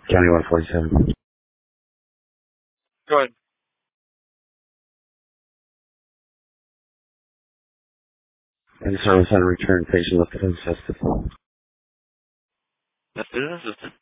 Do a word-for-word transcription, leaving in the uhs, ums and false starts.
County one forty-seven. Go ahead. And service on return patient looked at assistant. That's the assistant.